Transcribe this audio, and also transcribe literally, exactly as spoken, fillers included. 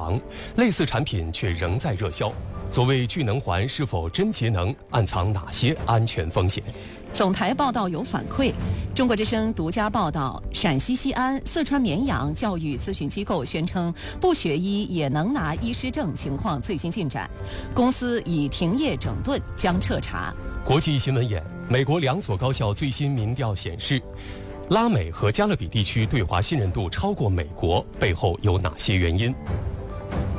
长，类似产品却仍在热销。所谓聚能环是否真节能，暗藏哪些安全风险？ 总台报道有反馈。中国之声独家报道，陕西西安、四川绵阳教育咨询机构宣称不学医也能拿医师证情况最新进展，公司已停业整顿，将彻查。 国际新闻眼：美国两所高校最新民调显示，拉美和加勒比地区对华信任度超过美国，背后有哪些原因？